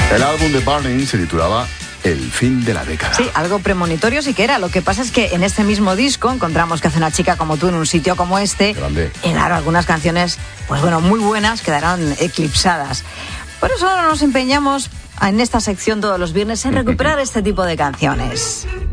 El álbum de Burning se titulaba El fin de la década. Sí, algo premonitorio sí que era. Lo que pasa es que en este mismo disco encontramos que hace una chica como tú en un sitio como este. Grande. Y claro, algunas canciones, pues bueno, muy buenas quedarán eclipsadas. Por eso ahora nos empeñamos en esta sección todos los viernes en recuperar este tipo de canciones.